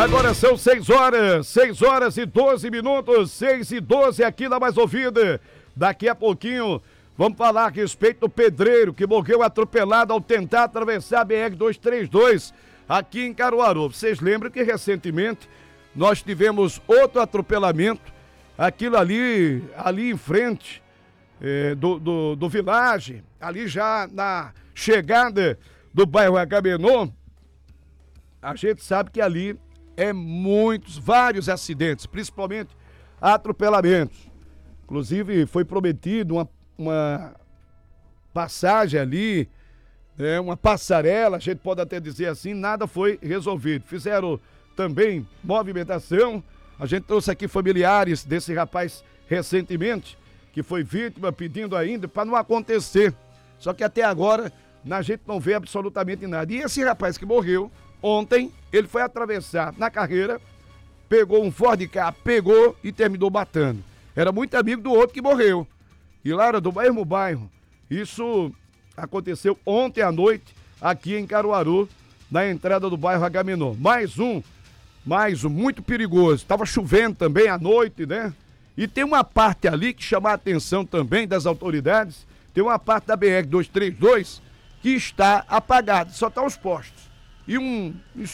Agora são 6 horas e 12 minutos, 6:12 aqui na Mais Ouvida. Daqui a pouquinho vamos falar a respeito do pedreiro que morreu atropelado ao tentar atravessar a BR-232 aqui em Caruaru. Vocês lembram que recentemente nós tivemos outro atropelamento, aquilo ali em frente do Village, ali já na chegada do bairro Agamenon. A gente sabe que ali vários acidentes, principalmente atropelamentos. Inclusive foi prometido uma passagem ali, uma passarela, a gente pode até dizer assim, nada foi resolvido. Fizeram também movimentação, a gente trouxe aqui familiares desse rapaz recentemente, que foi vítima, pedindo ainda para não acontecer. Só que até agora a gente não vê absolutamente nada. E esse rapaz que morreu ontem, ele foi atravessar na carreira, pegou um Ford Ka, pegou e terminou matando. Era muito amigo do outro que morreu. E lá era do mesmo bairro. Isso aconteceu ontem à noite, aqui em Caruaru, na entrada do bairro Agamenon. Mais um muito perigoso. Tava chovendo também à noite, né? E tem uma parte ali que chama a atenção também das autoridades. Tem uma parte da BR-232 que está apagada, só tá os postos. E um